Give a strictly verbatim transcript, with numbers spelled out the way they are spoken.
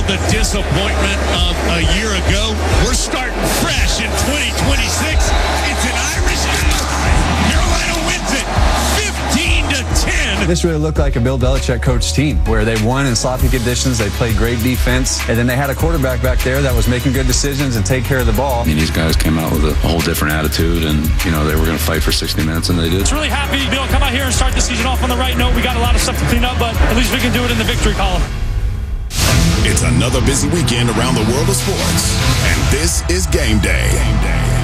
the disappointment of a year ago. We're starting fresh in twenty twenty-six. It's an Irish game. Carolina wins it fifteen to ten. This really looked like a Bill Belichick coach team where they won in sloppy conditions. They played great defense. And then they had a quarterback back there that was making good decisions and take care of the ball. I mean, these guys came out with a whole different attitude, and, you know, they were going to fight for sixty minutes, and they did. It's really happy to be able to come out here and start the season off on the right note. We got a lot of stuff to clean up, but at least we can do it in the victory column. It's another busy weekend around the world of sports, and this is Game Day. Game Day.